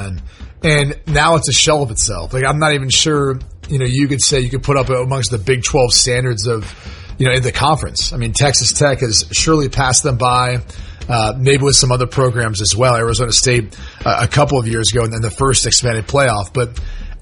10. And now it's a shell of itself. Like, I'm not even sure, you could say you could put up amongst the Big 12 standards of, in the conference. I mean, Texas Tech has surely passed them by, maybe with some other programs as well. Arizona State a couple of years ago and then the first expanded playoff. But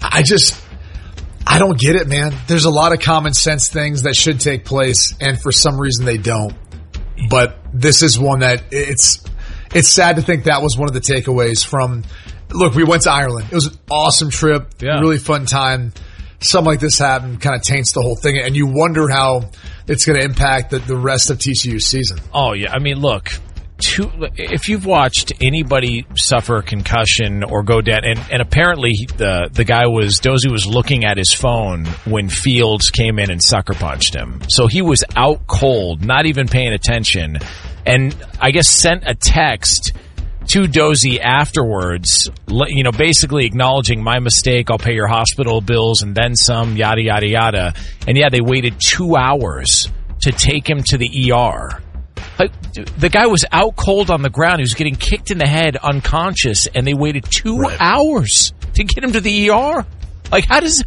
I don't get it, man. There's a lot of common sense things that should take place, and for some reason they don't. But this is one that it's sad to think that was one of the takeaways from. Look, we went to Ireland. It was an awesome trip, really fun time. Something like this happened kind of taints the whole thing, and you wonder how it's going to impact the rest of TCU's season. Oh yeah, I mean, look. If you've watched anybody suffer a concussion or go down, and apparently the guy Dozy was looking at his phone when Fields came in and sucker punched him. So he was out cold, not even paying attention, and I guess sent a text to Dozy afterwards, basically acknowledging my mistake, I'll pay your hospital bills and then some, yada, yada, yada. And yeah, they waited 2 hours to take him to the ER. Like, the guy was out cold on the ground. He was getting kicked in the head, unconscious, and they waited 2 hours to get him to the ER. Like, how does,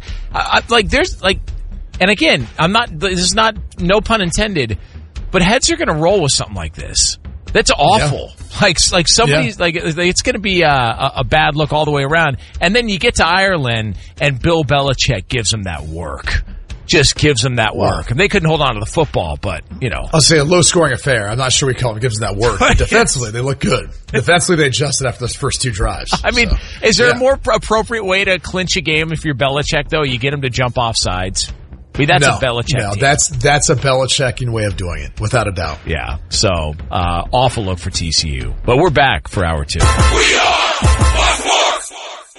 and again, this is not, no pun intended, but heads are going to roll with something like this. That's awful. Yeah. Like somebody's it's going to be a bad look all the way around. And then you get to Ireland, and Bill Belichick gives him that work. Just gives them that work. And they couldn't hold on to the football, but, I'll say a low-scoring affair. I'm not sure we call it gives them that work. But defensively, they look good. Defensively, they adjusted after those first 2 drives. I mean, is there a more appropriate way to clinch a game if you're Belichick, though? You get him to jump off sides? I mean, that's a Belichick team. That's a Belichickian way of doing it, without a doubt. Yeah. So, awful look for TCU. But we're back for hour 2. We are Sports.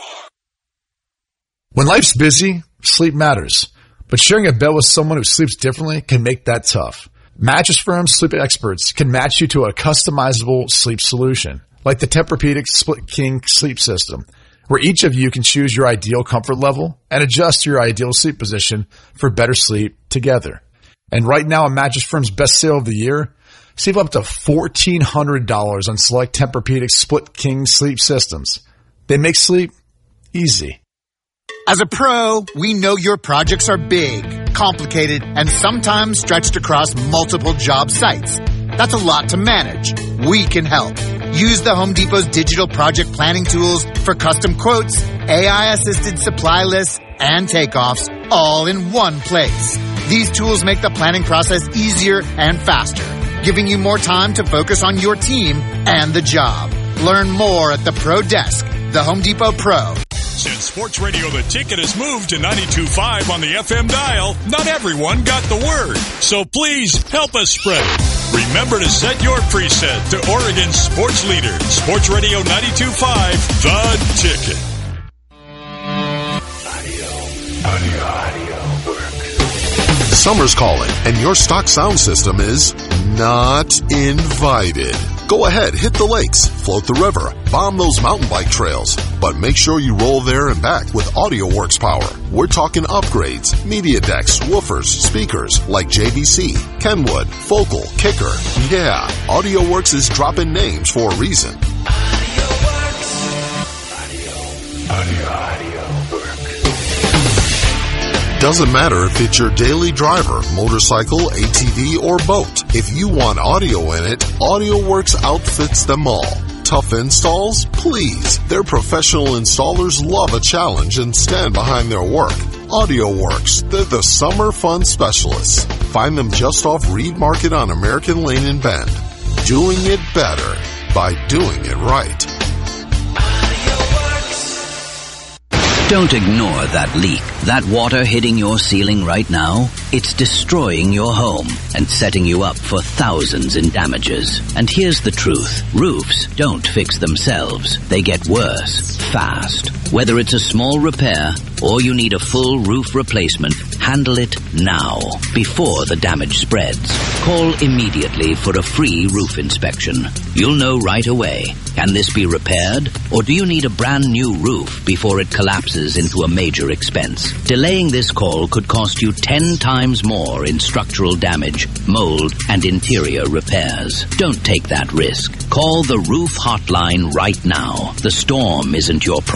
When life's busy, sleep matters. But sharing a bed with someone who sleeps differently can make that tough. Mattress Firm's sleep experts can match you to a customizable sleep solution, like the Tempur-Pedic Split King sleep system, where each of you can choose your ideal comfort level and adjust your ideal sleep position for better sleep together. And right now, on Mattress Firm's best sale of the year, save up to $1,400 on select Tempur-Pedic Split King sleep systems. They make sleep easy. As a pro, we know your projects are big, complicated, and sometimes stretched across multiple job sites. That's a lot to manage. We can help. Use the Home Depot's digital project planning tools for custom quotes, AI-assisted supply lists, and takeoffs all in one place. These tools make the planning process easier and faster, giving you more time to focus on your team and the job. Learn more at the Pro Desk, the Home Depot Pro. Since Sports Radio The Ticket has moved to 92.5 on the FM dial, not everyone got the word. So please help us spread it. Remember to set your preset to Oregon's sports leader, Sports Radio 92.5, The Ticket. Audio work. Summer's calling, and your stock sound system is not invited. Go ahead, hit the lakes, float the river, bomb those mountain bike trails, but make sure you roll there and back with AudioWorks power. We're talking upgrades, media decks, woofers, speakers like JVC, Kenwood, Focal, Kicker. Yeah, AudioWorks is dropping names for a reason. Audio work. Doesn't matter if it's your daily driver, motorcycle, ATV, or boat. If you want audio in it, AudioWorks outfits them all. Tough installs? Please. Their professional installers love a challenge and stand behind their work. AudioWorks, they're the summer fun specialists. Find them just off Reed Market on American Lane in Bend. Doing it better by doing it right. Don't ignore that leak. That water hitting your ceiling right now, it's destroying your home and setting you up for thousands in damages. And here's the truth. Roofs don't fix themselves. They get worse, fast. Whether it's a small repair or you need a full roof replacement, handle it now, before the damage spreads. Call immediately for a free roof inspection. You'll know right away. Can this be repaired? Or do you need a brand new roof before it collapses into a major expense? Delaying this call could cost you 10 times more in structural damage, mold, and interior repairs. Don't take that risk. Call the Roof Hotline right now. The storm isn't your problem.